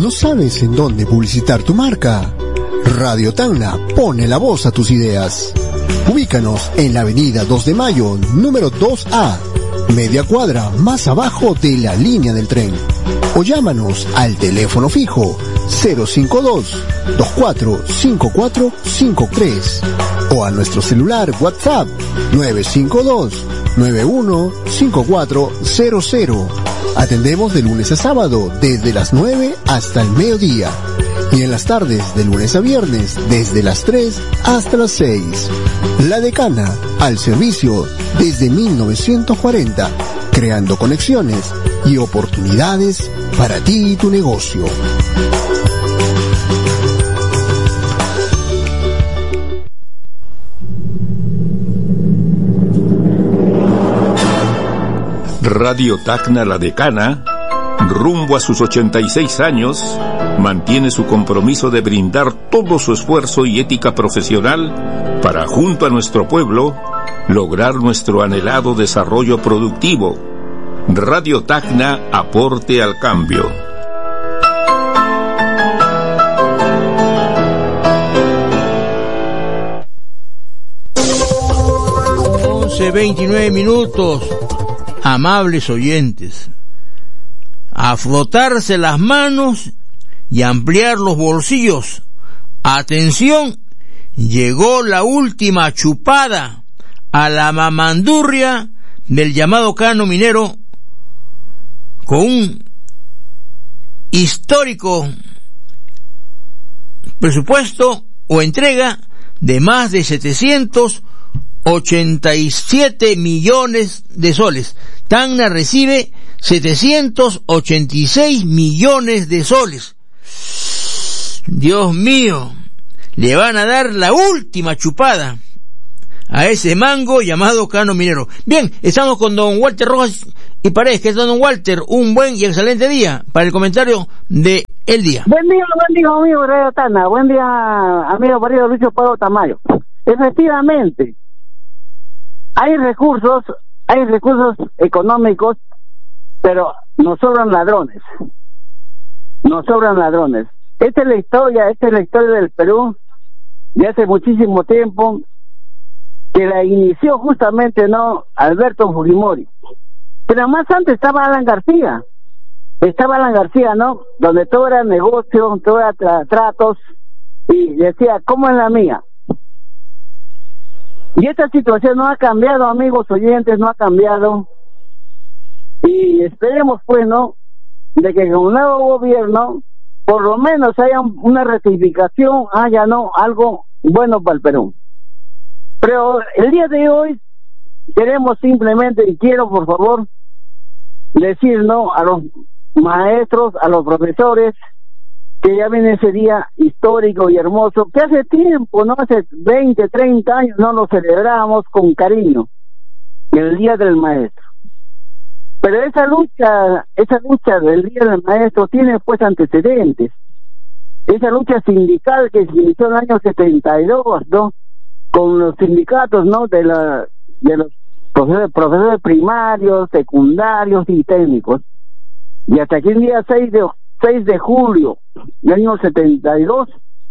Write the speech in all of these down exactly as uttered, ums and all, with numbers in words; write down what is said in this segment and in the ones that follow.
¿No sabes en dónde publicitar tu marca? Radio Tacna pone la voz a tus ideas. Ubícanos en la avenida dos de mayo, número dos A, media cuadra más abajo de la línea del tren. O llámanos al teléfono fijo cero cinco dos, dos cuatro cinco cuatro cinco tres o a nuestro celular WhatsApp nueve cinco dos, nueve uno cinco cuatro cero cero. Atendemos de lunes a sábado desde las nueve hasta el mediodía y en las tardes de lunes a viernes desde las tres hasta las seis. La Decana, al servicio desde mil novecientos cuarenta, creando conexiones y oportunidades para ti y tu negocio. Radio Tacna La Decana, rumbo a sus ochenta y seis años, mantiene su compromiso de brindar todo su esfuerzo y ética profesional para, junto a nuestro pueblo, lograr nuestro anhelado desarrollo productivo. Radio Tacna, aporte al cambio. once veintinueve minutos. Amables oyentes, a frotarse las manos y ampliar los bolsillos. Atención, llegó la última chupada a la mamandurria del llamado Cano Minero, con un histórico presupuesto o entrega de más de setecientos ochenta y siete millones de soles. Tacna recibe setecientos ochenta y seis millones de soles. Dios mío, le van a dar la última chupada a ese mango llamado Cano Minero. Bien, estamos con don Walter Rojas y Paredes. Que es don Walter, un buen y excelente día para el comentario de el día. Buen día, buen día, amigo Radio Tacna. Buen día, amigo querido Lucho Pablo Tamayo. Efectivamente, hay recursos, hay recursos económicos, pero nos sobran ladrones. Nos sobran ladrones. Esta es la historia, esta es la historia del Perú de hace muchísimo tiempo, que la inició justamente, ¿no?, Alberto Fujimori. Pero más antes estaba Alan García. Estaba Alan García, ¿no?, donde todo era negocio, todo era tra- tratos, y decía, ¿cómo es la mía? Y esta situación no ha cambiado, amigos oyentes, no ha cambiado. Y esperemos, pues, ¿no?, de que con un nuevo gobierno, por lo menos haya una rectificación, haya, ¿no?, algo bueno para el Perú. Pero el día de hoy queremos simplemente, y quiero, por favor, decir, ¿no?, a los maestros, a los profesores, que ya viene ese día histórico y hermoso, que hace tiempo, no hace veinte, treinta años, no lo celebramos con cariño, el Día del Maestro. Pero esa lucha, esa lucha del Día del Maestro tiene pues antecedentes. Esa lucha sindical que se inició en el año setenta y dos, ¿no?, con los sindicatos, ¿no?, de la de los profesores, profesores primarios, secundarios y técnicos. Y hasta aquí el día seis de julio del año setenta y dos,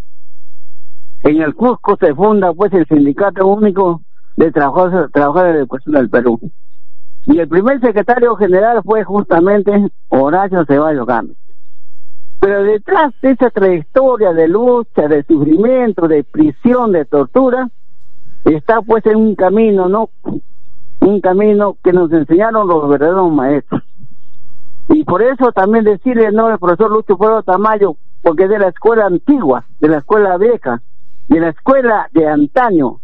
en el Cusco se funda pues el Sindicato Único de Trabajadores, Trabajadores de Educación del Perú. Y el primer secretario general fue justamente Horacio Ceballos Gámez. Pero detrás de esa trayectoria de lucha, de sufrimiento, de prisión, de tortura, está pues en un camino, ¿no?, un camino que nos enseñaron los verdaderos maestros. Y por eso también decirle, no, el profesor Lucho Pueblo Tamayo, porque es de la escuela antigua, de la escuela vieja, de la escuela de antaño,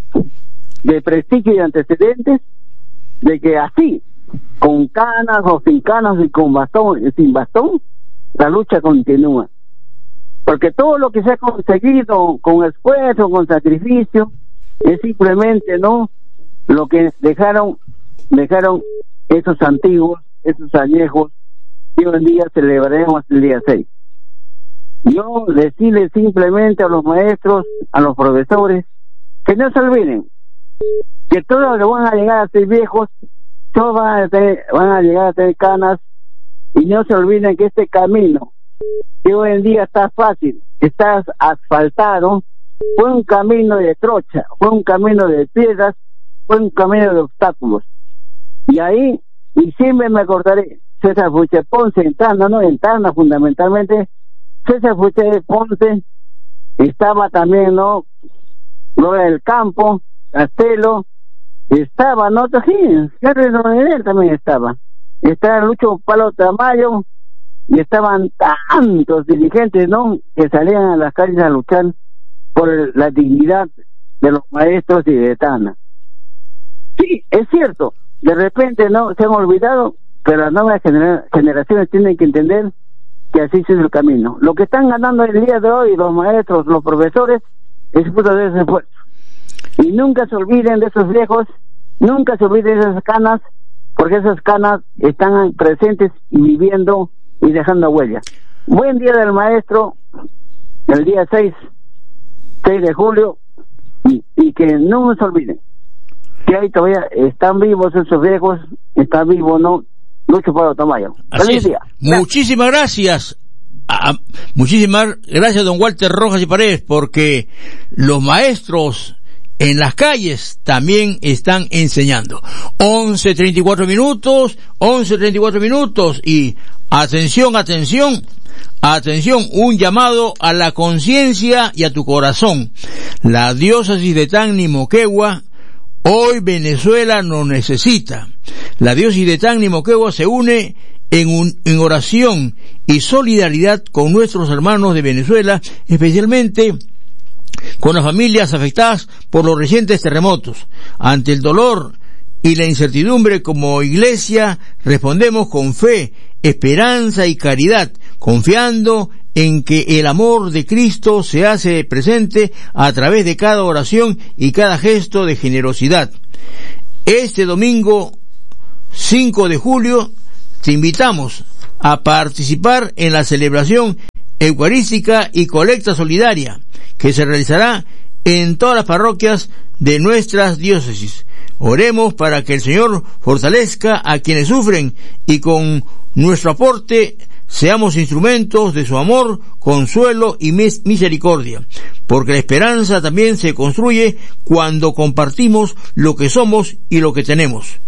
de prestigio y antecedentes, de que así, con canas o sin canas y con bastón y sin bastón, la lucha continúa. Porque todo lo que se ha conseguido con esfuerzo, con sacrificio, es simplemente, ¿no?, lo que dejaron, dejaron esos antiguos, esos añejos, que hoy en día celebraremos el día seis. Yo decirle simplemente a los maestros, a los profesores, que no se olviden que todos los que van a llegar a ser viejos, todos van a, tener, van a llegar a tener canas, y no se olviden que este camino que hoy en día está fácil, está asfaltado. Fue un camino de trocha, fue un camino de piedras, fue un camino de obstáculos. Y ahí, y siempre me acordaré, César Fuche Ponce, en Tacna, ¿no? En Tacna fundamentalmente, César Fuche Ponce estaba también, ¿no? Gloria del Campo, Castelo, estaba, ¿no? Sí, Henry Rodríguez también estaba. Estaba Lucho Palo Tamayo, y estaban tantos dirigentes, ¿no? Que salían a las calles a luchar por la dignidad de los maestros y de Tacna. Sí, es cierto, de repente no se han olvidado, pero las nuevas genera- generaciones tienen que entender que así es el camino. Lo que están ganando el día de hoy los maestros, los profesores, es fruto de ese esfuerzo. Y nunca se olviden de esos viejos, nunca se olviden de esas canas, porque esas canas están presentes y viviendo y dejando huella. Buen día del maestro, el día seis de julio, y, y que no se olviden que ahí todavía están vivos esos viejos, está vivo, ¿no? Lucho Pablo Tamayo. Feliz día. Muchísimas gracias. Ah, muchísimas gracias, don Walter Rojas y Paredes, porque los maestros en las calles también están enseñando. once treinta y cuatro minutos, once treinta y cuatro minutos, y atención, atención, atención, un llamado a la conciencia y a tu corazón. La diócesis de Tacna y Moquegua, hoy Venezuela nos necesita. La diócesis de Tacna y Moquegua se une en, un, en oración y solidaridad con nuestros hermanos de Venezuela, especialmente con las familias afectadas por los recientes terremotos. Ante el dolor y la incertidumbre, como iglesia respondemos con fe, esperanza y caridad, confiando en que el amor de Cristo se hace presente a través de cada oración y cada gesto de generosidad. Este domingo cinco de julio te invitamos a participar en la celebración eucarística y colecta solidaria que se realizará en todas las parroquias de nuestras diócesis. Oremos para que el Señor fortalezca a quienes sufren y con nuestro aporte seamos instrumentos de su amor, consuelo y mis- misericordia, porque la esperanza también se construye cuando compartimos lo que somos y lo que tenemos.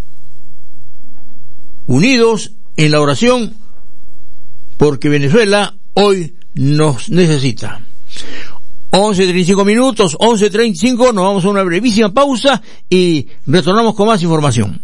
Unidos en la oración, porque Venezuela hoy nos necesita. once treinta y cinco minutos, once treinta y cinco, nos vamos a una brevísima pausa y retornamos con más información.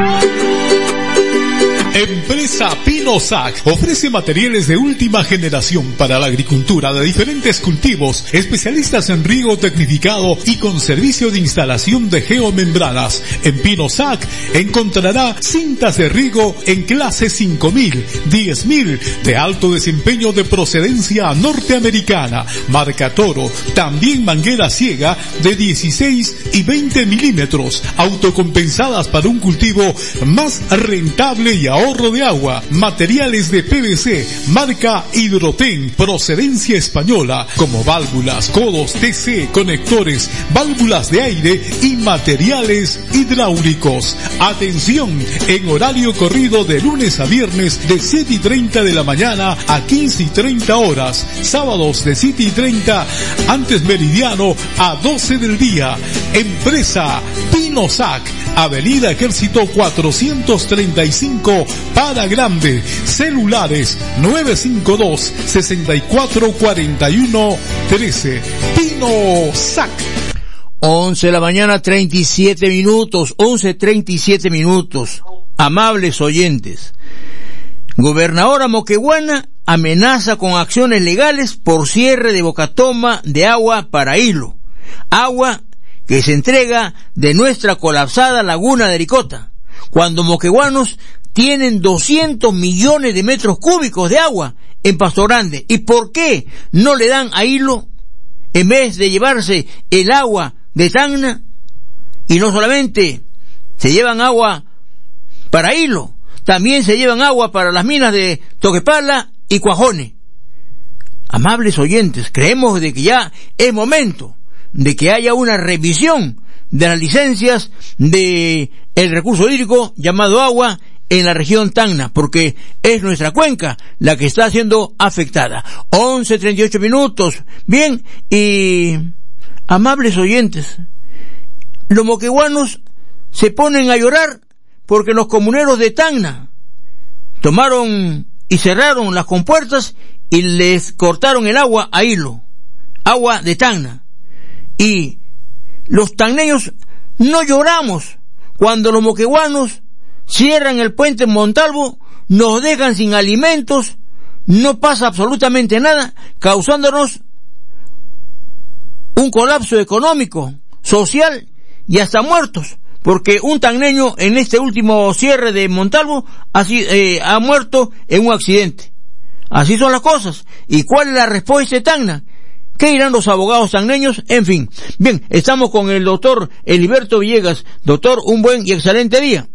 Empresa Pinosac ofrece materiales de última generación para la agricultura de diferentes cultivos, especialistas en riego tecnificado y con servicio de instalación de geomembranas. En Pinosac encontrará cintas de riego en clase cinco mil, diez mil, de alto desempeño de procedencia norteamericana, marca Toro, también manguera ciega de dieciséis y veinte milímetros, autocompensadas para un cultivo más rentable y ahorro de agua, materiales de P V C, marca Hidroten, procedencia española, como válvulas, codos T C, conectores, válvulas de aire y materiales hidráulicos. Atención, en horario corrido de lunes a viernes de siete y treinta de la mañana a quince y treinta horas, sábados de siete y treinta antes meridiano a doce del día. Empresa Pinosac, Avenida Ejército cuatrocientos treinta y cinco, para Grande. Celulares nueve cinco dos, seis cuatro cuatro uno uno tres. Pinosac. once de la mañana, treinta y siete minutos, once treinta y siete minutos. Amables oyentes, gobernadora moqueguana amenaza con acciones legales por cierre de bocatoma de agua para Hilo, agua que se entrega de nuestra colapsada laguna de Ericota, cuando moqueguanos tienen doscientos millones de metros cúbicos de agua en Pasto Grande. ¿Y por qué no le dan a Hilo en vez de llevarse el agua de Tacna? Y no solamente se llevan agua para Hilo, también se llevan agua para las minas de Toquepala y Cuajone. Amables oyentes, creemos de que ya es momento de que haya una revisión de las licencias de el recurso hídrico llamado agua en la región Tacna, porque es nuestra cuenca la que está siendo afectada. once treinta y ocho minutos. Bien, y amables oyentes, los moquegüanos se ponen a llorar porque los comuneros de Tacna tomaron y cerraron las compuertas y les cortaron el agua a hilo, agua de Tacna. Y los tacneños no lloramos cuando los moquegüanos cierran el puente en Montalvo, nos dejan sin alimentos, no pasa absolutamente nada, causándonos un colapso económico, social y hasta muertos, porque un tacneño en este último cierre de Montalvo ha, eh, ha muerto en un accidente. Así son las cosas. ¿Y cuál es la respuesta de Tacna? ¿Qué dirán los abogados tacneños? En fin. Bien, estamos con el doctor Eliberto Villegas. Doctor, un buen y excelente día.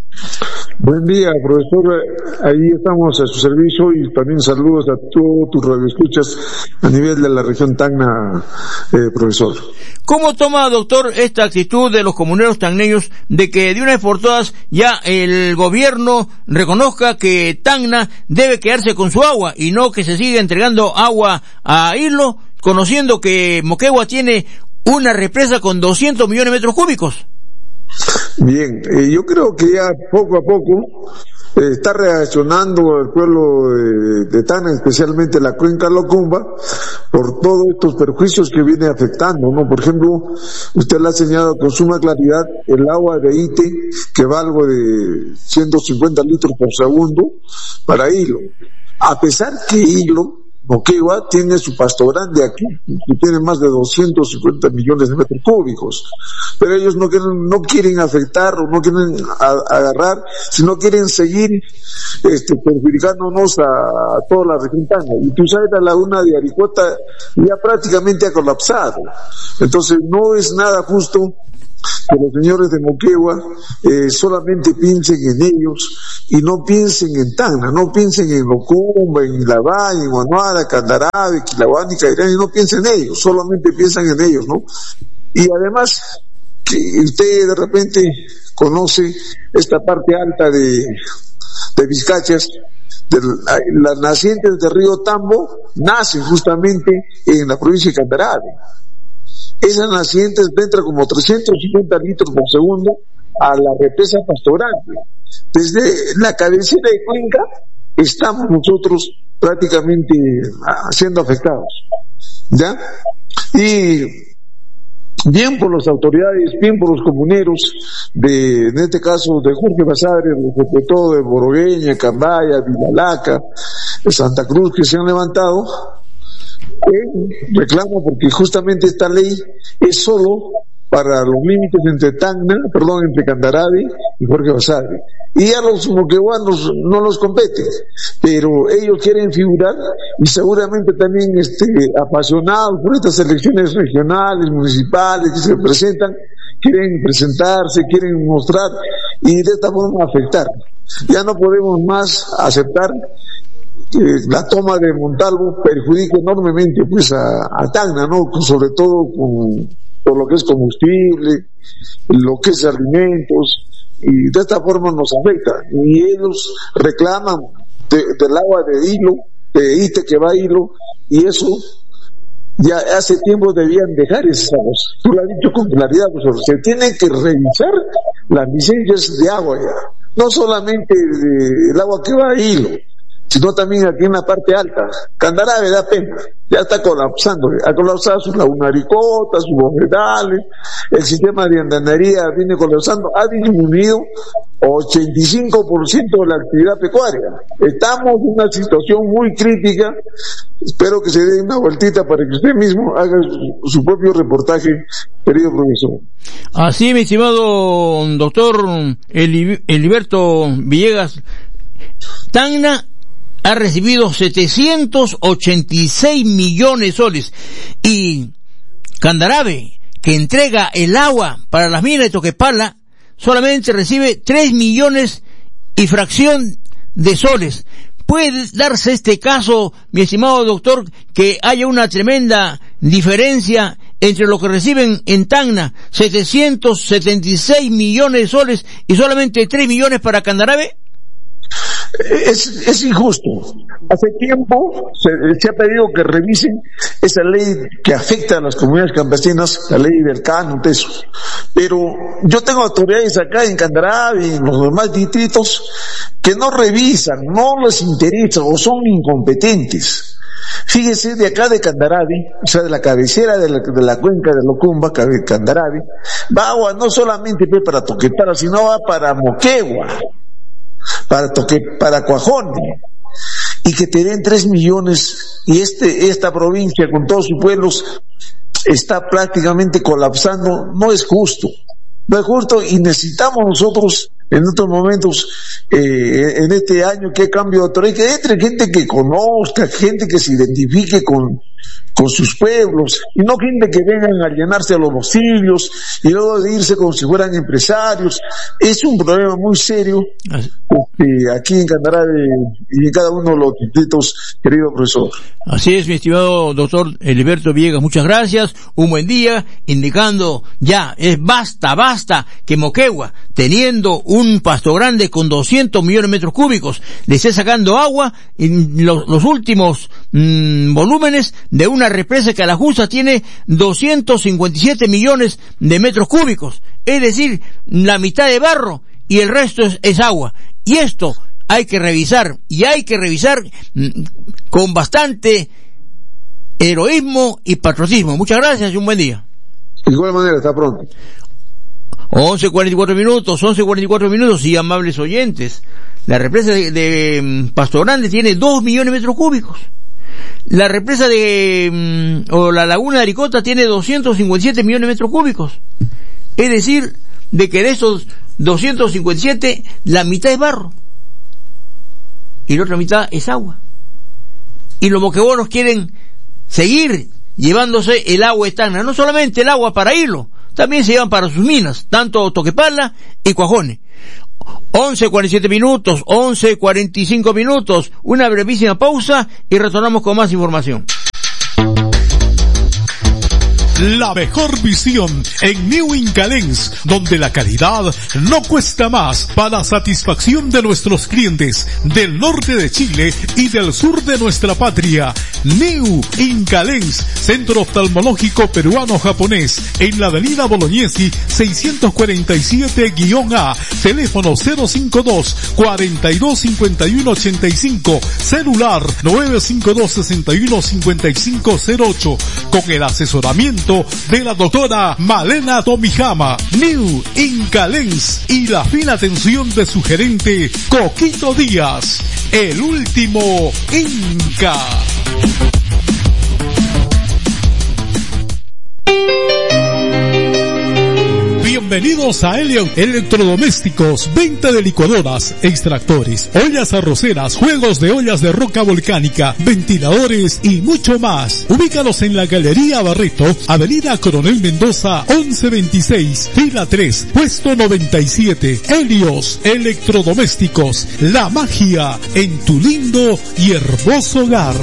Buen día, profesor. Ahí estamos a su servicio y también saludos a todos tus radioescuchas a nivel de la región Tacna, eh, profesor. ¿Cómo toma, doctor, esta actitud de los comuneros tacneños de que de una vez por todas ya el gobierno reconozca que Tacna debe quedarse con su agua y no que se siga entregando agua a Hilo, conociendo que Moquegua tiene una represa con doscientos millones de metros cúbicos? Bien, eh, yo creo que ya poco a poco eh, está reaccionando el pueblo de, de Tacna, especialmente la cuenca Locumba, por todos estos perjuicios que viene afectando, ¿no? Por ejemplo, usted le ha señalado con suma claridad el agua de Ite, que va algo de ciento cincuenta litros por segundo para Hilo. A pesar que Hilo, Moquegua, tiene su pasto grande aquí, que tiene más de doscientos cincuenta millones de metros cúbicos, pero ellos no quieren, no quieren afectar o no quieren a, agarrar, sino quieren seguir este, perjudicándonos a, a toda la región Tacna. Y tú sabes, la laguna de Aricota ya prácticamente ha colapsado, entonces no es nada justo que los señores de Moquegua eh, solamente piensen en ellos y no piensen en Tacna, no piensen en Locumba, en Ilabay, en Guanuara, Candarabe, Quilahuani, Cairán, y no piensen en ellos, solamente piensan en ellos, ¿no? Y además, que usted de repente conoce esta parte alta de, de Vizcachas, de las nacientes del río Tambo nacen justamente en la provincia de Candarabe. Esas nacientes entran como trescientos cincuenta litros por segundo a la represa Pastoral. Desde la cabecera de Cuenca estamos nosotros prácticamente siendo afectados, ¿ya? Y bien por las autoridades, bien por los comuneros de, en este caso de Jorge Basadre, sobre todo de Borogueña, Cambaya, Vilalaca, Santa Cruz, que se han levantado. Eh, reclamo porque justamente esta ley es solo para los límites entre Tacna, perdón, entre Candarabe y Jorge Basadre. Y a los moquegüanos no los compete, pero ellos quieren figurar y seguramente también este, apasionados por estas elecciones regionales, municipales que se presentan, quieren presentarse, quieren mostrar y de esta forma afectar. Ya no podemos más aceptar Eh, la toma de Montalvo perjudica enormemente pues a, a Tacna, ¿no? Sobre todo con, por lo que es combustible, lo que es alimentos, y de esta forma nos afecta. Y ellos reclaman de, del agua de Hilo, de Ite que va a Hilo, y eso ya hace tiempo debían dejar esas aguas. Tú lo has dicho con claridad, profesor. Se tienen que revisar las licencias de agua ya, no solamente de, el agua que va a Hilo, sino también aquí en la parte alta. Candarabe da pena, ya está colapsando, ha colapsado sus lagunaricotas, sus bofedales, el sistema de andanería viene colapsando, ha disminuido ochenta y cinco por ciento de la actividad pecuaria. Estamos en una situación muy crítica, espero que se dé una vueltita para que usted mismo haga su, su propio reportaje, querido profesor. Así, mi estimado doctor Eliberto Villegas, Tacna ha recibido setecientos ochenta y seis millones de soles y Candarabe, que entrega el agua para las minas de Toquepala, solamente recibe tres millones y fracción de soles. ¿Puede darse este caso, mi estimado doctor, que haya una tremenda diferencia entre lo que reciben en Tacna, setecientos setenta y seis millones de soles, y solamente tres millones para Candarabe? Es, es injusto. Hace tiempo se, se ha pedido que revisen esa ley que afecta a las comunidades campesinas, la ley del Cano, eso. Pero yo tengo autoridades acá en Candaravi y en los demás distritos que no revisan, no les interesa o son incompetentes. Fíjese, de acá de Candaravi, o sea, de la cabecera de la, de la cuenca de Locumba, Candaravi, va agua no solamente para Toquepala, sino va para Moquegua, para Toque, para Cuajone, y que te den tres millones, y este, esta provincia con todos sus pueblos está prácticamente colapsando. No es justo, no es justo, y necesitamos nosotros en estos momentos, eh, en este año que hay cambio de autoridad, que entre gente que conozca, gente que se identifique con, con sus pueblos, y no gente que vengan a llenarse a los bolsillos y luego de irse como si fueran empresarios. Es un problema muy serio eh, aquí en Candaravi y en cada uno de los distritos, querido profesor. Así es, mi estimado doctor Heriberto Villegas, muchas gracias, un buen día, indicando ya, es basta, basta, que Moquegua, teniendo un pasto grande con doscientos millones de metros cúbicos, le esté sacando agua en los, los últimos mmm, volúmenes de una represa que a la justa tiene doscientos cincuenta y siete millones de metros cúbicos, es decir, la mitad de barro y el resto es, es agua. Y esto hay que revisar, y hay que revisar mmm, con bastante heroísmo y patriotismo. Muchas gracias y un buen día. De igual manera, hasta pronto. once cuarenta y cuatro minutos, once cuarenta y cuatro minutos, y amables oyentes, la represa de, de Pasto Grande tiene dos millones de metros cúbicos. La represa de, o la laguna de Aricota tiene doscientos cincuenta y siete millones de metros cúbicos. Es decir, de que de esos doscientos cincuenta y siete, la mitad es barro. Y la otra mitad es agua. Y los moqueguanos quieren seguir llevándose el agua de Tacna. No solamente el agua para hilo, también se llevan para sus minas, tanto Toquepala y Cuajone. once cuarenta y siete minutos, once cuarenta y cinco minutos, una brevísima pausa y retornamos con más información. La mejor visión en New Inca Lens, donde la calidad no cuesta más, para satisfacción de nuestros clientes del norte de Chile y del sur de nuestra patria. New Inca Lens, centro oftalmológico peruano-japonés, en la avenida Bolognesi seiscientos cuarenta y siete A, teléfono cero cinco dos, cuarenta y dos cincuenta y uno ochenta y cinco, celular nueve cinco dos, sesenta y uno cincuenta y cinco cero ocho, con el asesoramiento de la doctora Malena Tomijama. New Inca Lens y la fina atención de su gerente Coquito Díaz, el último Inca. Bienvenidos a Elliot Electrodomésticos, venta de licuadoras, extractores, ollas arroceras, juegos de ollas de roca volcánica, ventiladores y mucho más. Ubícalos en la Galería Barreto, Avenida Coronel Mendoza once veintiséis, fila tres, puesto noventa y siete. Helios Electrodomésticos, la magia en tu lindo y hermoso hogar.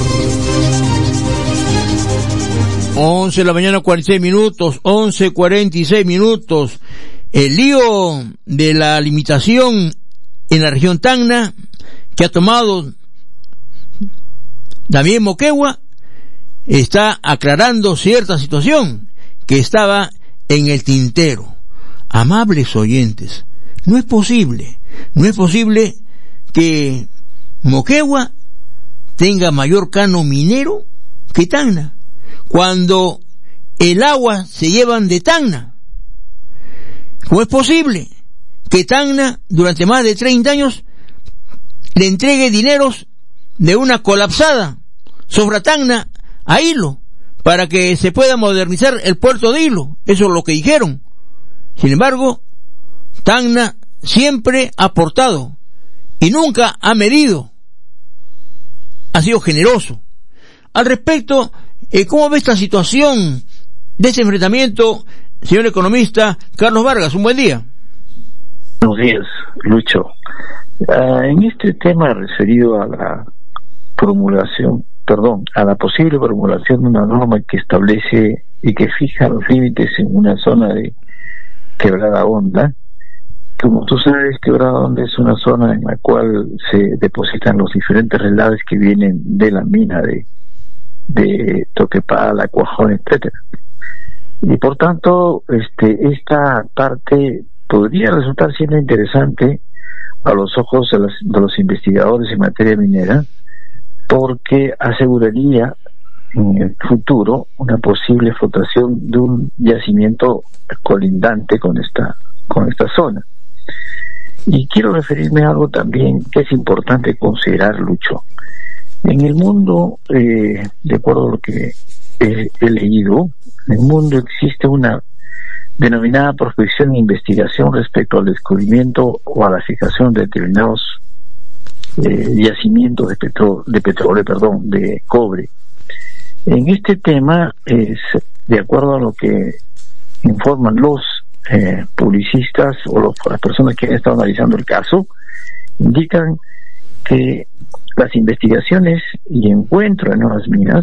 once de la mañana, cuarenta y seis minutos, once cuarenta y seis minutos. El lío de la limitación en la región Tacna, que ha tomado también Moquegua, está aclarando cierta situación que estaba en el tintero. Amables oyentes, no es posible, no es posible que Moquegua tenga mayor cano minero que Tacna, cuando el agua se llevan de Tacna. ¿Cómo es posible que Tacna durante más de treinta años le entregue dineros de una colapsada sobre Tacna a Hilo para que se pueda modernizar el puerto de Hilo? Eso es lo que dijeron. Sin embargo, Tacna siempre ha aportado y nunca ha medido. Ha sido generoso. Al respecto, Eh, ¿cómo ve esta situación de ese enfrentamiento, señor economista Carlos Vargas? Un buen día. Buenos días, Lucho. Uh, en este tema referido a la promulgación, perdón, a la posible promulgación de una norma que establece y que fija los límites en una zona de Quebrada Honda, Como tú sabes, Quebrada Honda es una zona en la cual se depositan los diferentes relaves que vienen de la mina de, de Toquepala, Cuajón, etcétera. Y por tanto, este, esta parte podría resultar siendo interesante a los ojos de, las, de los investigadores en materia minera, porque aseguraría en el futuro una posible explotación de un yacimiento colindante con esta, con esta zona. Y quiero referirme a algo también que es importante considerar, Lucho. En el mundo, eh, de acuerdo a lo que he, he leído, en el mundo existe una denominada prospección e investigación respecto al descubrimiento o a la fijación de determinados eh, yacimientos de petróleo, de petróleo, perdón, de cobre. En este tema, es, de acuerdo a lo que informan los eh, publicistas o los, las personas que han estado analizando el caso, indican que las investigaciones y encuentro en nuevas minas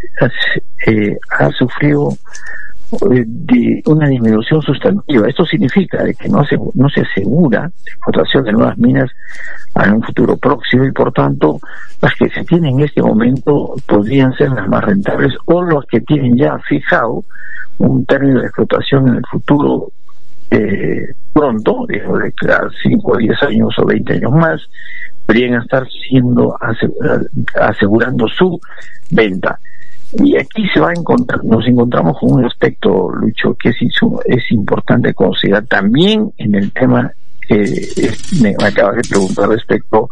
eh, ha sufrido eh, de una disminución sustantiva. Esto significa de que no se, no se asegura la explotación de nuevas minas en un futuro próximo, y por tanto las que se tienen en este momento podrían ser las más rentables, o los que tienen ya fijado un término de explotación en el futuro eh, pronto, de cinco o diez años o veinte años más, podrían estar siendo asegurando su venta. Y aquí se va a encontrar, nos encontramos con un aspecto, Lucho, que es, es importante considerar también en el tema que es, me acabas de preguntar respecto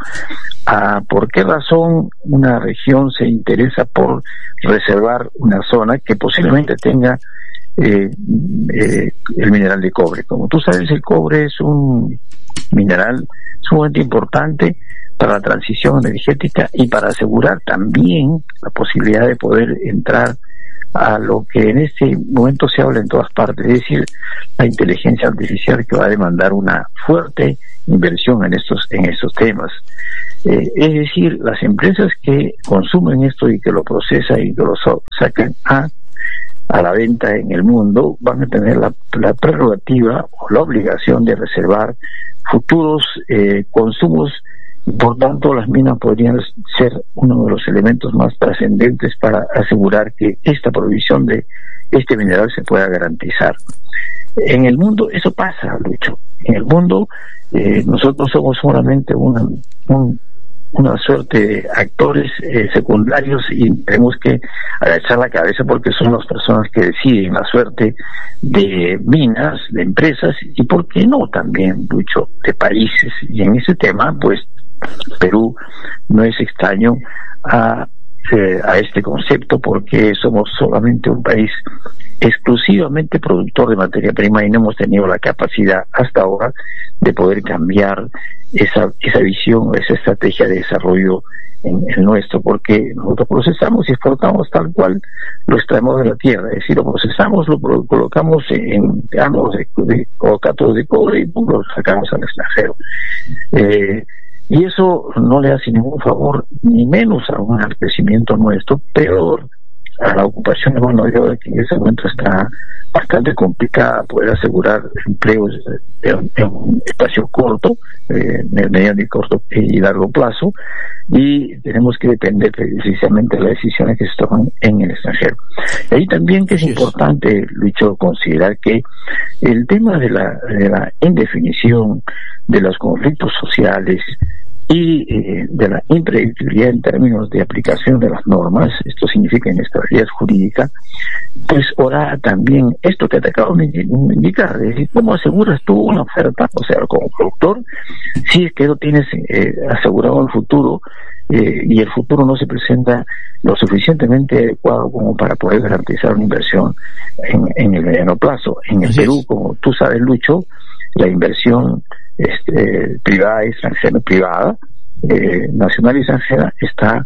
a por qué razón una región se interesa por reservar una zona que posiblemente tenga eh, eh, el mineral de cobre. Como tú sabes, el cobre es un mineral sumamente importante para la transición energética y para asegurar también la posibilidad de poder entrar a lo que en este momento se habla en todas partes, es decir, la inteligencia artificial, que va a demandar una fuerte inversión en estos en estos temas. Eh, es decir, las empresas que consumen esto y que lo procesan y que lo so- sacan a a la venta en el mundo van a tener la, la prerrogativa o la obligación de reservar futuros eh, consumos. Por tanto, las minas podrían ser uno de los elementos más trascendentes para asegurar que esta provisión de este mineral se pueda garantizar. En el mundo eso pasa, Lucho. En el mundo eh, nosotros somos solamente una, un, una suerte de actores eh, secundarios, y tenemos que agachar la cabeza porque son las personas que deciden la suerte de minas, de empresas, y por qué no también, Lucho, de países. Y en ese tema, pues, Perú no es extraño a, eh, a este concepto, porque somos solamente un país exclusivamente productor de materia prima y no hemos tenido la capacidad hasta ahora de poder cambiar esa esa visión, esa estrategia de desarrollo en el nuestro, porque nosotros procesamos y exportamos tal cual lo extraemos de la tierra, es decir, lo procesamos, lo pro- colocamos en granos de, de, o cátodos de cobre y pum, lo sacamos al extranjero. Eh, Y eso no le hace ningún favor, ni menos aún al crecimiento nuestro, peor a la ocupación de mano de obra, que en ese momento está bastante complicada poder asegurar empleos en, en un espacio corto, eh, mediano y corto y largo plazo, y tenemos que depender precisamente de las decisiones que se toman en el extranjero. Y ahí también que es importante, Lucho, considerar que el tema de la, de la indefinición de los conflictos sociales y eh, de la impredictibilidad en términos de aplicación de las normas, esto significa inestabilidad jurídica, pues ahora también esto que te acabo de indicar, es decir, ¿cómo aseguras tú una oferta? O sea, como productor, si es que no tienes eh, asegurado el futuro, eh, y el futuro no se presenta lo suficientemente adecuado como para poder garantizar una inversión en, en el mediano plazo. En el Perú, como tú sabes, Lucho, la inversión este, privada y extranjera, privada, eh, nacional y extranjera, está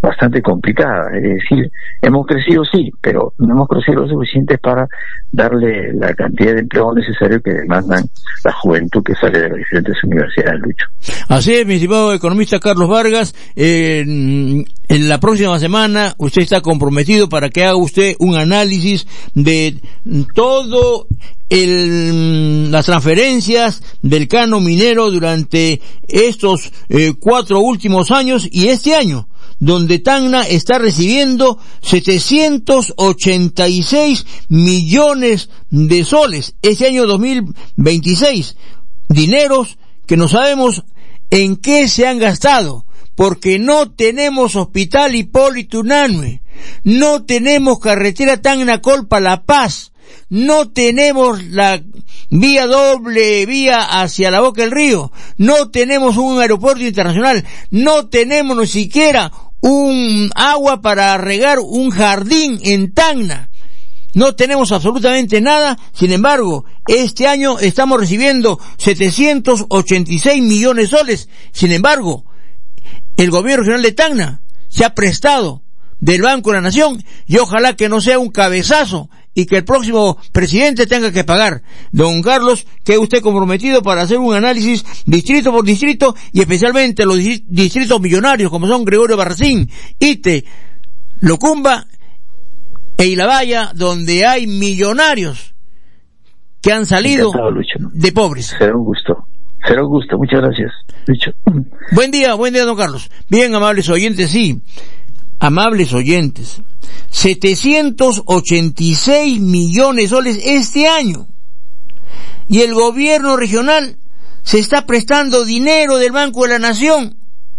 bastante complicada. Es decir, hemos crecido sí, pero no hemos crecido lo suficiente para darle la cantidad de empleo necesario que demandan la juventud que sale de las diferentes universidades, Lucho. Así es, mi estimado economista Carlos Vargas. Eh, en la próxima semana usted está comprometido para que haga usted un análisis de todo el, las transferencias del canon minero durante estos eh, cuatro últimos años y este año, donde Tacna está recibiendo setecientos ochenta y seis millones de soles este año dos mil veintiséis, dineros que no sabemos en qué se han gastado, porque no tenemos hospital Hipólito Unanue, no tenemos carretera Tacna-Colpa La Paz, no tenemos la vía doble vía hacia la boca del río, no tenemos un aeropuerto internacional, no tenemos ni siquiera un agua para regar un jardín en Tacna. No tenemos absolutamente nada. Sin embargo, este año estamos recibiendo setecientos ochenta y seis millones de soles. Sin embargo, el gobierno regional de Tacna se ha prestado del Banco de la Nación, y ojalá que no sea un cabezazo y que el próximo presidente tenga que pagar. Don Carlos, que usted comprometido para hacer un análisis distrito por distrito, y especialmente los distritos millonarios como son Gregorio Barracín, Ite, Locumba e Ilabaya, donde hay millonarios que han salido de pobres. Será un gusto. Será un gusto. Muchas gracias, Lucho. Buen día, buen día, don Carlos. Bien, amables oyentes, sí. Amables oyentes, setecientos ochenta y seis millones de soles este año. Y el gobierno regional se está prestando dinero del Banco de la Nación.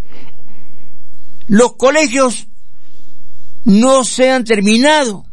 Los colegios no se han terminado.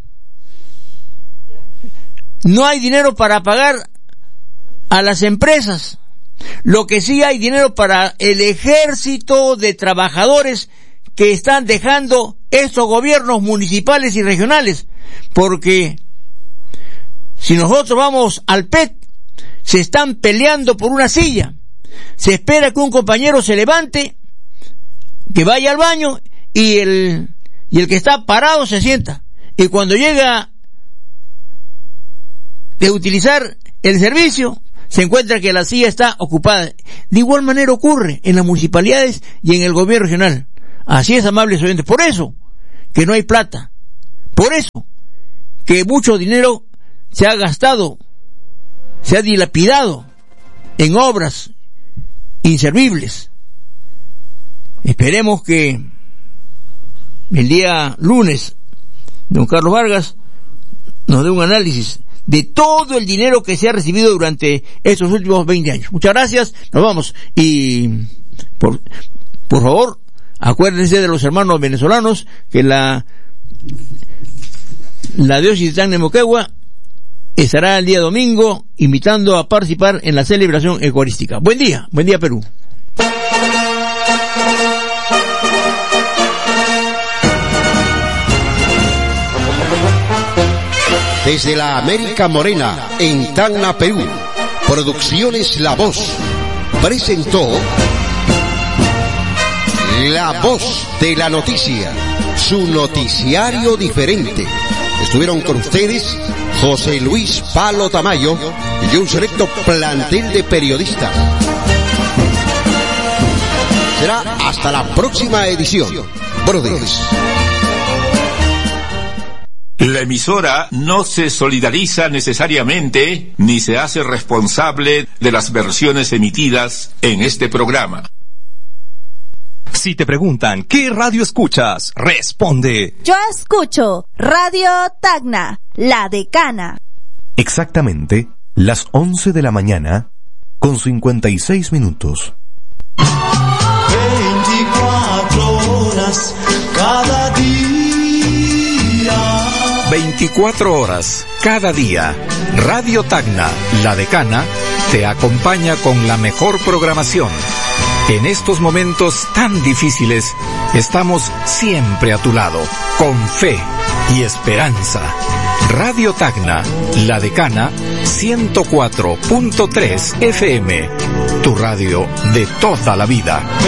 No hay dinero para pagar a las empresas. Lo que sí hay dinero para el ejército de trabajadores que están dejando estos gobiernos municipales y regionales, porque si nosotros vamos al P E T, se están peleando por una silla, se espera que un compañero se levante, que vaya al baño, y el, y el que está parado se sienta, y cuando llega de utilizar el servicio, se encuentra que la silla está ocupada. De igual manera ocurre en las municipalidades y en el gobierno regional. Así es, amables oyentes. Por eso que no hay plata. Por eso que mucho dinero se ha gastado, se ha dilapidado en obras inservibles. Esperemos que el día lunes don Carlos Vargas nos dé un análisis de todo el dinero que se ha recibido durante estos últimos veinte años. Muchas gracias, nos vamos. Y por, por favor, acuérdense de los hermanos venezolanos que la la diócesis de Tacna y Moquegua estará el día domingo invitando a participar en la celebración eucarística. Buen día, buen día Perú. Desde la América Morena, en Tacna, Perú, Producciones La Voz presentó La Voz de la Noticia, su noticiario diferente. Estuvieron con ustedes José Luis Palo Tamayo y un selecto plantel de periodistas. Será hasta la próxima edición. Buenos días. La emisora no se solidariza necesariamente ni se hace responsable de las versiones emitidas en este programa. Si te preguntan ¿qué radio escuchas?, responde: yo escucho Radio Tacna, La Decana. Exactamente las once de la mañana con cincuenta y seis minutos. veinticuatro horas cada día. veinticuatro horas cada día. Radio Tacna, La Decana, te acompaña con la mejor programación. En estos momentos tan difíciles, estamos siempre a tu lado, con fe y esperanza. Radio Tacna, La Decana, ciento cuatro punto tres F M, tu radio de toda la vida.